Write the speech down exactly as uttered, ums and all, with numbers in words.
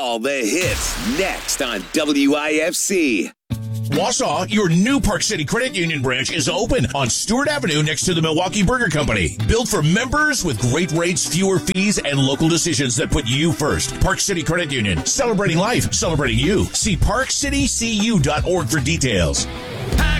All the hits next on W I F C. Wausau, your new Park City Credit Union branch is open on Stewart Avenue next to the Milwaukee Burger Company. Built for members with great rates, fewer fees, and local decisions that put you first. Park City Credit Union, celebrating life, celebrating you. See park city c u dot org for details.